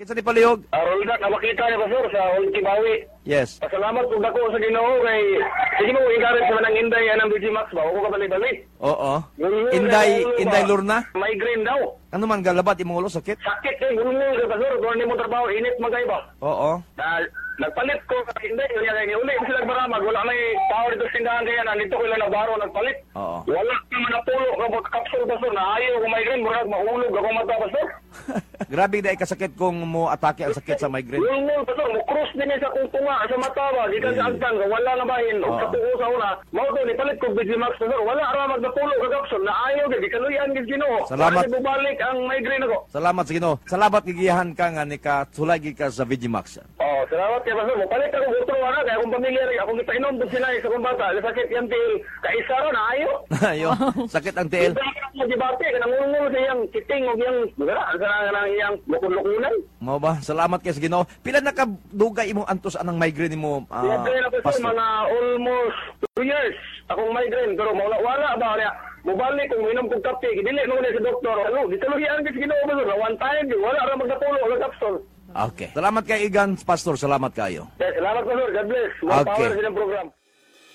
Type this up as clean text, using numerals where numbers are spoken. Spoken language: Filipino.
Kinsa ni palihog? Rolda, nakakita niya Pastor sa Ultimawi. Yes. Pasalamat kung dako sa Ginoo kay sige mo encourage sa manang Inday anang BG Max ba o ko balik-balik. Oo. Inday Lorna? Migraine daw. Ano man galabat imong ulo sakit? Sakit kay gulungol ka Pastor, kung mo trabaho init magay ba. Oo. Nagpalit ko kay Inday kaya kay uli sila maramag wala may power dito sindahan kaya nandito ko lang nagbaro nagpalit. Oo. Wala ka man napulo ka capsule Pastor na ayaw ko migraine murag mahulog ako mata Pastor. Grabe dai kasakit kung mo atake ang sakit sa migraine. Gulungol Pastor, mo cross din sa kung tunga sa mata ba, di ka sa agdan wala na bahin o sa tuo sa una. Mao to ni palit ko BG Max Pastor, wala ra magnapulo ka capsule na ayaw di kaluyan gid Ginoo. Salamat. Kasi bubalik ang migraine ako. Salamat sa Ginoo. Salamat gigiyahan ka nga ni ka sulagi ka sa Vigimax. Oh, salamat kay Pastor. Palit ako gutro ana kay akong pamilya rin akong ipainom dun sila sa kong bata. Sakit yan til kaisa ra na ayaw. Ayo, sakit ang tiil. Mo dibate kanang ngulungol sa iyang kiting o iyang magara sa iyang lukon-lukunan. Mo ba? Salamat kay sa Ginoo. Pila na ka dugay imong antos anang migraine mo? Migraine ako sa mga almost 2 years akong migraine pero wala ba niya. Mubalik kung minom kong kape, dili mo na sa doktor. Ano, di taluhian kasi Ginoo ba one time wala ra magnapulo ang capsule. Okay. Salamat kay Igan, Pastor. Salamat kayo. Salamat Pastor. God bless. More Okay. power sa ilang program.